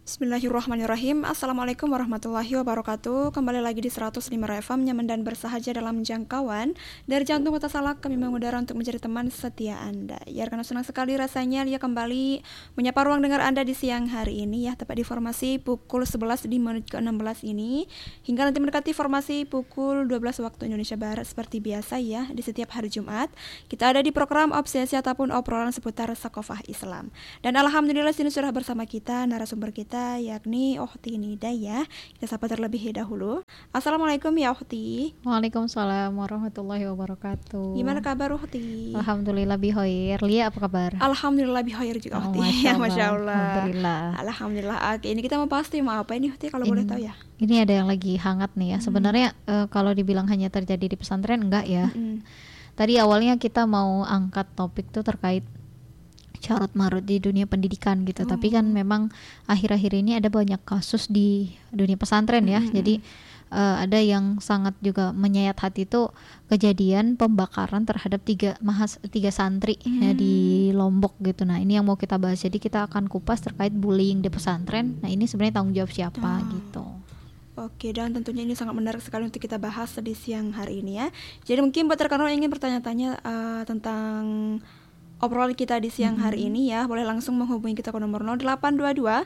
Bismillahirrahmanirrahim. Assalamualaikum warahmatullahi wabarakatuh. Kembali lagi di 105 FM, nyaman dan bersahaja dalam jangkauan. Dari jantung kota Salak, kami mengudara untuk menjadi teman setia Anda. Ya, karena senang sekali rasanya Lia kembali menyapa ruang dengar Anda di siang hari ini ya, tepat di formasi pukul 11 di menit ke-16 ini. Hingga nanti mendekati formasi pukul 12 waktu Indonesia Barat seperti biasa ya, di setiap hari Jumat. Kita ada di program Obsesi ataupun obrolan seputar Sakofah Islam. Dan alhamdulillah sini sudah bersama kita narasumber kita yakni Ukhti Nida ya. Kita sapa terlebih dahulu. Assalamualaikum ya Ukhti. Waalaikumsalam warahmatullahi wabarakatuh. Gimana kabar Ukhti? Alhamdulillah bihoir. Lia apa kabar? Alhamdulillah bihoir juga Ukhti. Masya Allah. Alhamdulillah. Oke, ini kita mau bahas tema apa ini Ukhti kalau boleh tahu ya? Ini ada yang lagi hangat nih ya. Sebenarnya kalau dibilang hanya terjadi di pesantren enggak ya. Tadi awalnya kita mau angkat topik tuh terkait carut marut di dunia pendidikan gitu, tapi kan memang akhir-akhir ini ada banyak kasus di dunia pesantren ya. Jadi ada yang sangat juga menyayat hati itu kejadian pembakaran terhadap tiga santri ya, di Lombok gitu. Nah ini yang mau kita bahas, jadi kita akan kupas terkait bullying di pesantren. Nah ini sebenarnya tanggung jawab siapa gitu. Oke, dan tentunya ini sangat menarik sekali untuk kita bahas di siang hari ini ya. Jadi mungkin buat rekan-rekan yang ingin bertanya-tanya tentang obrolan kita di siang hari ini ya, boleh langsung menghubungi kita ke nomor 0822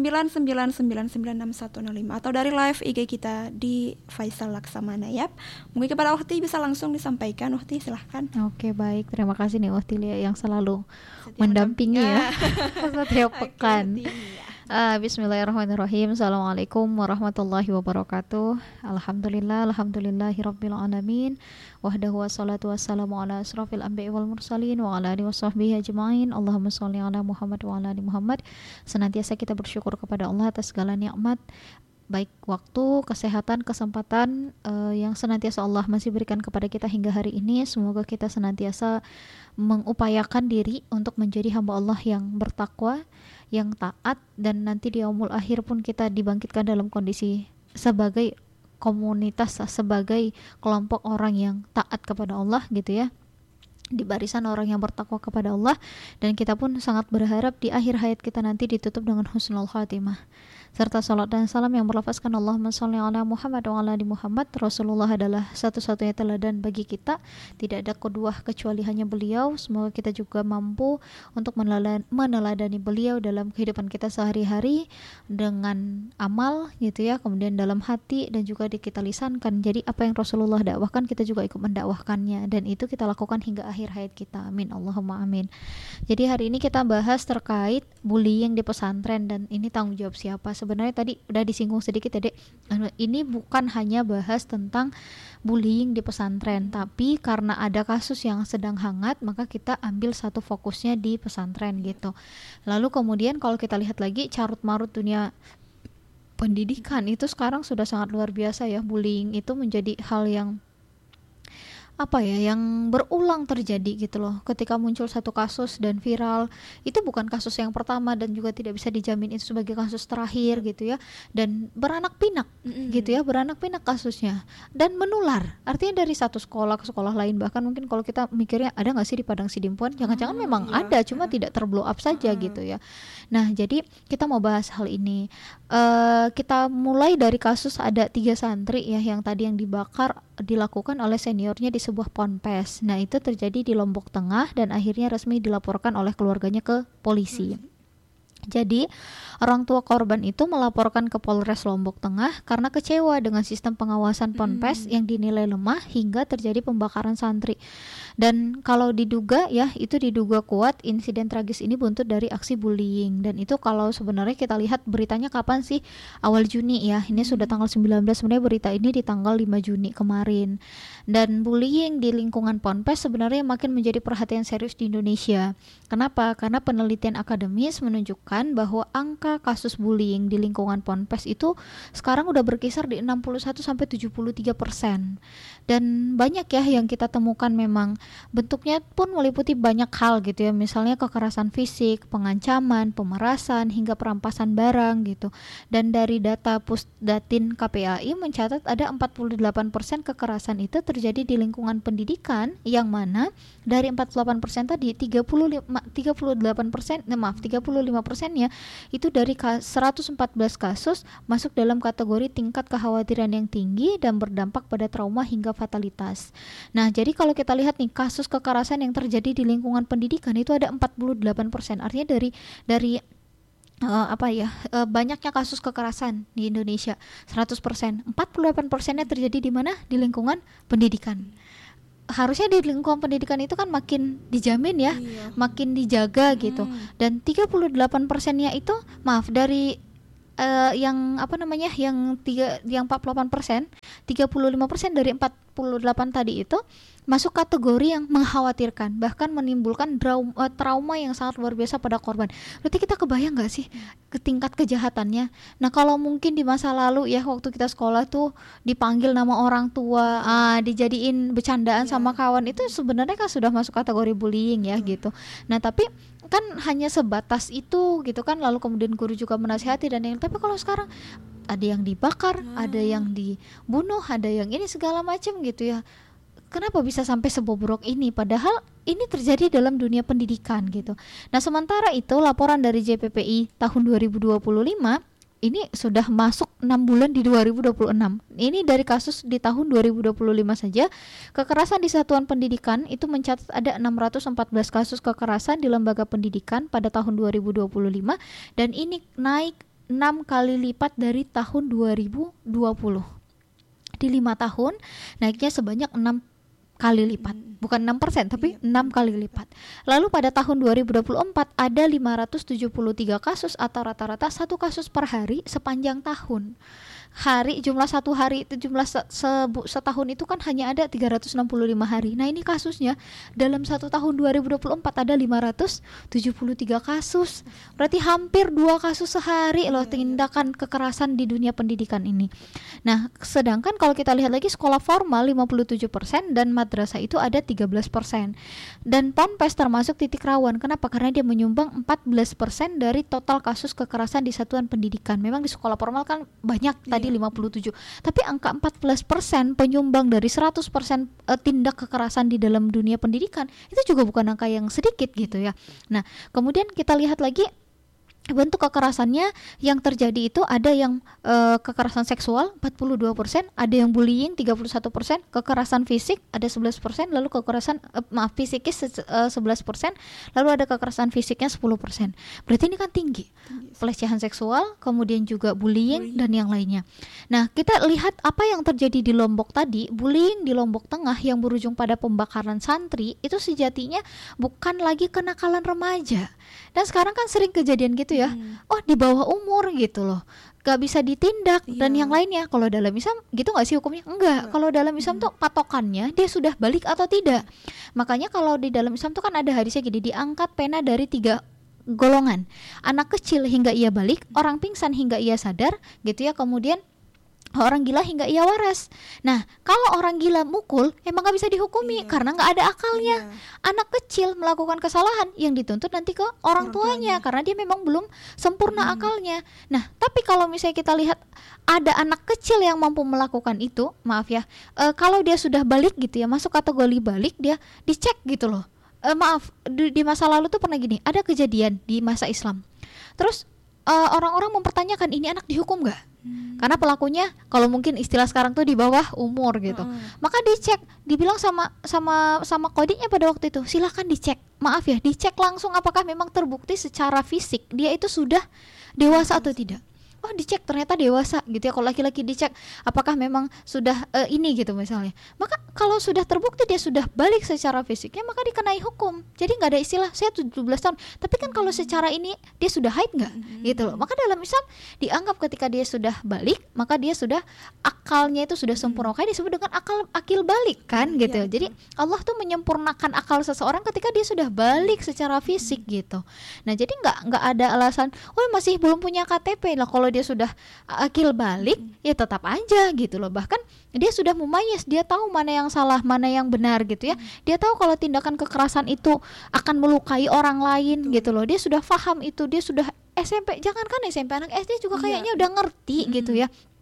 99996105 atau dari live IG kita di Faisal Laksamana ya. Mungkin kepada Ukhti bisa langsung disampaikan. Ukhti silahkan. Oke, baik, terima kasih nih Ukhti Lia yang selalu mendampingi ya setiap pekan. Bismillahirrahmanirrahim. Assalamualaikum warahmatullahi wabarakatuh. Alhamdulillahirabbil alamin. Wahdahu wassalatu wassalamu ala asrofil anbiya'i wal mursalin wa ala alihi washabbihi ajmain. Allahumma shalli ala Muhammad wa ala ali Muhammad. Senantiasa kita bersyukur kepada Allah atas segala nikmat, baik waktu, kesehatan, kesempatan yang senantiasa Allah masih berikan kepada kita hingga hari ini. Semoga kita senantiasa mengupayakan diri untuk menjadi hamba Allah yang bertakwa, yang taat, dan nanti di yaumul akhir pun kita dibangkitkan dalam kondisi sebagai komunitas, sebagai kelompok orang yang taat kepada Allah gitu ya, di barisan orang yang bertakwa kepada Allah. Dan kita pun sangat berharap di akhir hayat kita nanti ditutup dengan husnul khatimah, serta salat dan salam yang berlafazkan Allahumma sholli ala Muhammad wa ala ali Muhammad. Rasulullah adalah satu-satunya teladan bagi kita, tidak ada kedua kecuali hanya beliau. Semoga kita juga mampu untuk meneladani beliau dalam kehidupan kita sehari-hari dengan amal gitu ya, kemudian dalam hati dan juga kita lisankan. Jadi apa yang Rasulullah dakwahkan kita juga ikut mendakwahkannya, dan itu kita lakukan hingga akhir hayat kita. Amin, Allahumma amin. Jadi hari ini kita bahas terkait bullying di pesantren, dan ini tanggung jawab siapa. Sebenarnya tadi udah disinggung sedikit ya Dek, ini bukan hanya bahas tentang bullying di pesantren, tapi karena ada kasus yang sedang hangat, maka kita ambil satu fokusnya di pesantren gitu. Lalu kemudian kalau kita lihat lagi carut marut dunia pendidikan itu sekarang sudah sangat luar biasa ya. Bullying itu menjadi hal yang yang berulang terjadi gitu loh. Ketika muncul satu kasus dan viral, itu bukan kasus yang pertama dan juga tidak bisa dijamin itu sebagai kasus terakhir gitu ya, dan beranak pinak gitu ya, beranak pinak kasusnya dan menular, artinya dari satu sekolah ke sekolah lain. Bahkan mungkin kalau kita mikirnya ada nggak sih di Padang Sidimpuan, jangan-jangan memang ada, cuma tidak terblow up saja gitu ya. Nah jadi kita mau bahas hal ini. Kita mulai dari kasus ada 3 santri ya, yang tadi yang dibakar dilakukan oleh seniornya di sebuah ponpes. Nah itu terjadi di Lombok Tengah dan akhirnya resmi dilaporkan oleh keluarganya ke polisi. Jadi orang tua korban itu melaporkan ke Polres Lombok Tengah karena kecewa dengan sistem pengawasan ponpes yang dinilai lemah hingga terjadi pembakaran santri. Dan kalau diduga ya, itu diduga kuat insiden tragis ini buntut dari aksi bullying. Dan itu kalau sebenarnya kita lihat beritanya kapan sih? Awal Juni ya, ini sudah tanggal 19, sebenarnya berita ini di tanggal 5 Juni kemarin. Dan bullying di lingkungan ponpes sebenarnya makin menjadi perhatian serius di Indonesia. Kenapa? Karena penelitian akademis menunjukkan bahwa angka kasus bullying di lingkungan ponpes itu sekarang udah berkisar di 61-73%. Dan banyak ya yang kita temukan, memang bentuknya pun meliputi banyak hal gitu ya, misalnya kekerasan fisik, pengancaman, pemerasan, hingga perampasan barang gitu. Dan dari data Pusdatin KPAI mencatat ada 48% kekerasan itu terjadi di lingkungan pendidikan, yang mana dari 48% tadi 35% persennya itu dari 114 kasus masuk dalam kategori tingkat kekhawatiran yang tinggi dan berdampak pada trauma hingga fatalitas. Nah, jadi kalau kita lihat nih kasus kekerasan yang terjadi di lingkungan pendidikan itu ada 48%. Artinya dari banyaknya kasus kekerasan di Indonesia 100%, 48%-nya terjadi di mana? Di lingkungan pendidikan. Harusnya di lingkungan pendidikan itu kan makin dijamin ya, makin dijaga gitu. Dan 38%-nya itu dari yang 48%, 35% dari 48 tadi itu masuk kategori yang mengkhawatirkan, bahkan menimbulkan trauma yang sangat luar biasa pada korban. Berarti kita kebayang nggak sih ke tingkat kejahatannya? Nah, kalau mungkin di masa lalu ya waktu kita sekolah tuh dipanggil nama orang tua, dijadiin bercandaan sama kawan, itu sebenarnya kan sudah masuk kategori bullying ya gitu. Nah, tapi kan hanya sebatas itu gitu kan, lalu kemudian guru juga menasihati dan yang, tapi kalau sekarang ada yang dibakar, ada yang dibunuh, ada yang ini segala macam gitu ya. Kenapa bisa sampai sebobrok ini? Padahal ini terjadi dalam dunia pendidikan gitu. Nah, sementara itu laporan dari JPPI tahun 2025 ini sudah masuk 6 bulan di 2026. Ini dari kasus di tahun 2025 saja, kekerasan di satuan pendidikan itu mencatat ada 614 kasus kekerasan di lembaga pendidikan pada tahun 2025 dan ini naik 6 kali lipat dari tahun 2020. Di 5 tahun naiknya sebanyak 6 kali lipat, bukan 6% tapi 6 kali lipat. Lalu pada tahun 2024 ada 573 kasus atau rata-rata 1 kasus per hari sepanjang tahun. Jumlah satu hari itu jumlah setahun itu kan hanya ada 365 hari. Nah, ini kasusnya dalam 1 tahun 2024 ada 573 kasus. Berarti hampir 2 kasus sehari loh tindakan kekerasan di dunia pendidikan ini. Nah, sedangkan kalau kita lihat lagi sekolah formal 57% dan madrasah itu ada 13%. Dan ponpes termasuk titik rawan. Kenapa? Karena dia menyumbang 14% dari total kasus kekerasan di satuan pendidikan. Memang di sekolah formal kan banyak tadi 57, tapi angka 14% penyumbang dari 100% tindak kekerasan di dalam dunia pendidikan itu juga bukan angka yang sedikit gitu ya. Nah, kemudian kita lihat lagi bentuk kekerasannya yang terjadi itu ada yang kekerasan seksual 42%, ada yang bullying 31%, kekerasan fisik ada 11%, lalu kekerasan psikis 11%, lalu ada kekerasan fisiknya 10%. Berarti ini kan tinggi. Pelecehan seksual, kemudian juga bullying dan yang lainnya. Nah, kita lihat apa yang terjadi di Lombok tadi. Bullying di Lombok Tengah yang berujung pada pembakaran santri itu sejatinya bukan lagi kenakalan remaja. Dan sekarang kan sering kejadian gitu ya, di bawah umur gitu loh, gak bisa ditindak dan yang lainnya. Kalau dalam Islam gitu gak sih hukumnya? Enggak. Kalau dalam Islam tuh patokannya dia sudah balik atau tidak. Makanya kalau di dalam Islam tuh kan ada hadisnya gini, diangkat pena dari 3 golongan, anak kecil hingga ia balik, orang pingsan hingga ia sadar gitu ya, kemudian orang gila hingga ia waras. Nah, kalau orang gila mukul emang gak bisa dihukumi karena gak ada akalnya. Anak kecil melakukan kesalahan yang dituntut nanti ke orang tuanya karena dia memang belum sempurna akalnya. Nah, tapi kalau misalnya kita lihat ada anak kecil yang mampu melakukan itu, maaf ya, kalau dia sudah balik gitu ya, masuk kategori balik, dia dicek gitu loh. Di masa lalu tuh pernah gini, ada kejadian di masa Islam. Terus orang-orang mempertanyakan, ini anak dihukum gak? Karena pelakunya kalau mungkin istilah sekarang tuh di bawah umur gitu. Maka dicek, dibilang sama kodinya pada waktu itu, silakan dicek. Maaf ya, dicek langsung apakah memang terbukti secara fisik dia itu sudah dewasa atau tidak. Oh, dicek ternyata dewasa gitu ya. Kalau laki-laki dicek apakah memang sudah ini gitu misalnya. Maka kalau sudah terbukti dia sudah balik secara fisiknya, maka dikenai hukum. Jadi nggak ada istilah saya 17 tahun. Tapi kan kalau secara ini dia sudah haid nggak gitu loh. Maka dalam Islam dianggap ketika dia sudah balik, maka dia sudah akalnya itu sudah sempurna. Kayak disebut dengan akil balik kan gitu. Jadi Allah tuh menyempurnakan akal seseorang ketika dia sudah balik secara fisik gitu. Nah, jadi nggak ada alasan, masih belum punya KTP lah. Kalau dia sudah akil balik ya tetap aja gitu loh. Bahkan dia sudah mumayyiz, dia tahu mana yang salah, mana yang benar gitu ya. Dia tahu kalau tindakan kekerasan itu akan melukai orang lain gitu loh. Dia sudah paham itu, dia sudah SMP, jangankan SMP, anak SD juga kayaknya udah ngerti gitu ya.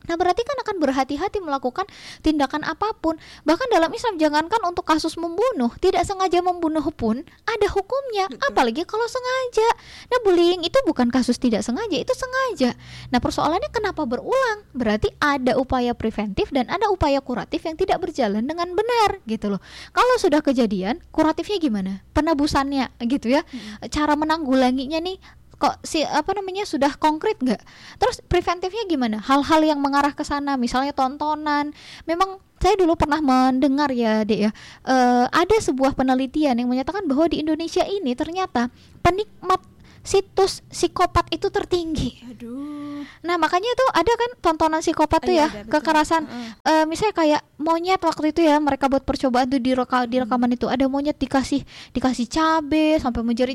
Nah berarti kan akan berhati-hati melakukan tindakan apapun. Bahkan dalam Islam, jangankan untuk kasus membunuh, tidak sengaja membunuh pun ada hukumnya. Apalagi kalau sengaja. Nah bullying itu bukan kasus tidak sengaja, itu sengaja. Nah persoalannya kenapa berulang? Berarti ada upaya preventif dan ada upaya kuratif yang tidak berjalan dengan benar gitu loh. Kalau sudah kejadian, kuratifnya gimana? Penebusannya gitu ya. Cara menanggulanginya nih kok sudah konkret nggak? Terus preventifnya gimana? Hal-hal yang mengarah ke sana, misalnya tontonan. Memang saya dulu pernah mendengar ya, Dek ya, ada sebuah penelitian yang menyatakan bahwa di Indonesia ini ternyata penikmat situs psikopat itu tertinggi. Aduh. Nah makanya tuh ada kan tontonan psikopat tuh ya, kekerasan. Misalnya kayak monyet waktu itu ya, mereka buat percobaan tuh di rekaman itu ada monyet dikasih cabe sampai menjerit